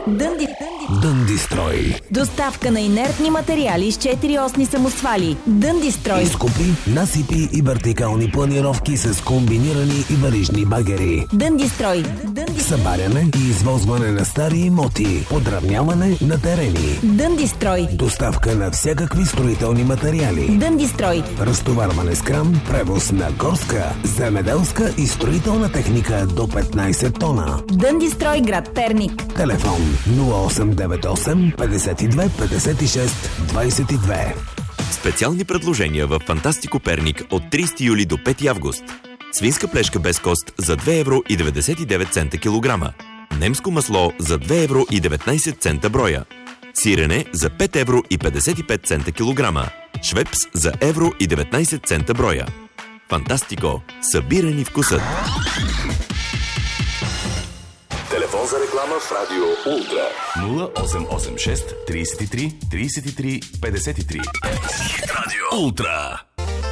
Дъндистрой. Доставка на инертни материали с 4-осни самосвали. Дъндистрой. Изкопи, насипи и вертикални планировки с комбинирани и варижни багери. Дъндистрой. Събаряне и извозване на стари имоти. Подравняване на терени. Дъндистрой. Доставка на всякакви строителни материали. Дъндистрой. Разтоварване с кран, превоз на горска, земеделска и строителна техника до 15 тона. Дъндистрой, град Перник. Телефон 0898 52 56 22. Специални предложения в Фантастико Перник от 30 юли до 5 август. Свинска плешка без кост за 2,99 евро килограма. Немско масло за 2,19 евро броя. Сирене за 5,55 евро килограма. Швепс за 1,19 евро броя. Фантастико. Събирани вкусът. Телефон за реклама в Радио Ултра 0886 33 33 53. Радио Ултра.